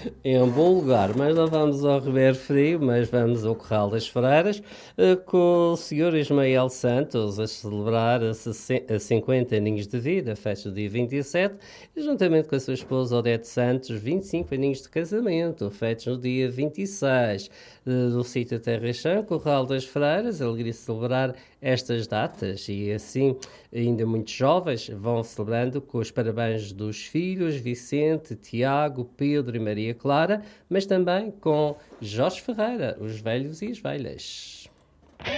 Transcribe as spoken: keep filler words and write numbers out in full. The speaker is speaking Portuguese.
É um bom lugar, mas não vamos ao Ribeiro Frio, mas vamos ao Corral das Freiras, eh, com o senhor Ismael Santos a celebrar a sessenta a cinquenta aninhos de vida, festa do dia vinte e sete, e juntamente com a sua esposa Odete Santos, vinte e cinco aninhos de casamento, feitos no dia vinte e seis, eh, do sítio Terra e Chão, Corral das Freiras. Alegria celebrar estas datas e assim, ainda muito jovens, vão celebrando com os parabéns dos filhos Vicente, Tiago, Pedro e Maria Clara, mas também com Jorge Ferreira, os velhos e as velhas.